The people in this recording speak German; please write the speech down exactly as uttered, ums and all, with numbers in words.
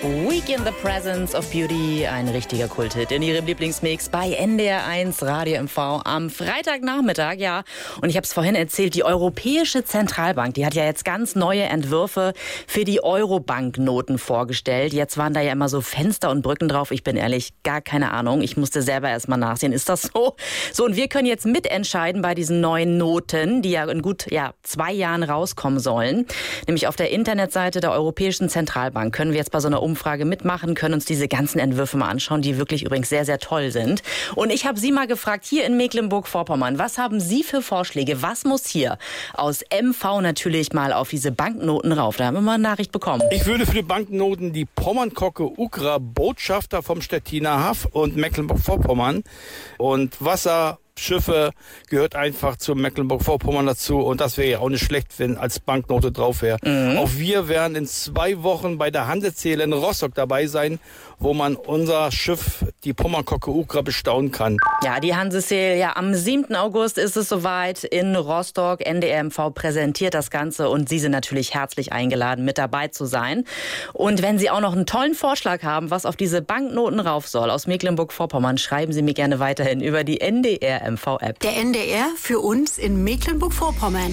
Week in the Presence of Beauty, ein richtiger Kulthit in Ihrem Lieblingsmix bei N D R eins Radio M V am Freitagnachmittag, ja. Und ich habe es vorhin erzählt, die Europäische Zentralbank, die hat ja jetzt ganz neue Entwürfe für die Euro-Banknoten vorgestellt. Jetzt waren da ja immer so Fenster und Brücken drauf. Ich bin ehrlich, gar keine Ahnung. Ich musste selber erst mal nachsehen. Ist das so? So, und wir können jetzt mitentscheiden bei diesen neuen Noten, die ja in gut ja, zwei Jahren rauskommen sollen. Nämlich auf der Internetseite der Europäischen Zentralbank können wir jetzt bei so einer Umfrage mitmachen, können uns diese ganzen Entwürfe mal anschauen, die wirklich übrigens sehr, sehr toll sind. Und ich habe Sie mal gefragt, hier in Mecklenburg-Vorpommern, was haben Sie für Vorschläge? Was muss hier aus M V natürlich mal auf diese Banknoten rauf? Da haben wir mal eine Nachricht bekommen. Ich würde für die Banknoten die Pommernkocke Ukra Botschafter vom Stettiner Haff und Mecklenburg-Vorpommern und Wasser Schiffe gehört einfach zu Mecklenburg-Vorpommern dazu und das wäre ja auch nicht schlecht, wenn als Banknote drauf wäre. Mhm. Auch wir werden in zwei Wochen bei der Hansezehle in Rostock dabei sein, wo man unser Schiff, die Pommernkocke Ukra, bestaunen kann. Ja, die Hansezehle, ja, am siebten August ist es soweit in Rostock. N D R M V präsentiert das Ganze und Sie sind natürlich herzlich eingeladen, mit dabei zu sein. Und wenn Sie auch noch einen tollen Vorschlag haben, was auf diese Banknoten rauf soll aus Mecklenburg-Vorpommern, schreiben Sie mir gerne weiterhin über die N D R M V App. Der N D R für uns in Mecklenburg-Vorpommern.